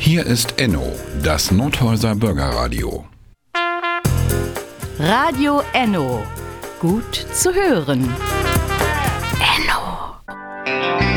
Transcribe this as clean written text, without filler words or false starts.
Hier ist Enno, das Nothäuser Bürgerradio. Radio Enno. Gut zu hören. Enno.